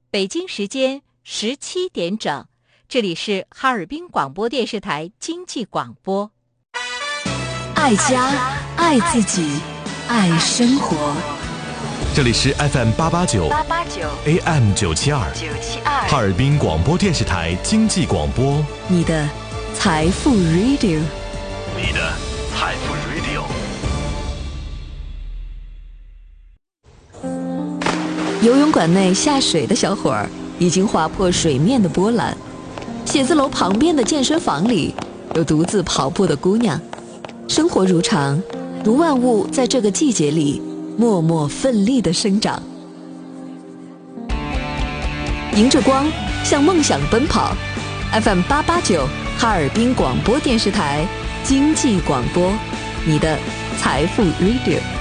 北京时间17点整，这里是哈尔滨广播电视台经济广播。 爱家，爱自己，爱生活。 这里是 FM889 AM972 哈尔滨广播电视台经济广播， 你的财富 Radio， 你的财富 Radio。 游泳馆内下水的小伙儿已经划破水面的波澜，写字楼旁边的健身房里有独自跑步的姑娘。生活如常，如万物在这个季节里默默奋力地生长。迎着光，向梦想奔跑。FM889 哈尔滨广播电视台经济广播，你的财富 Radio。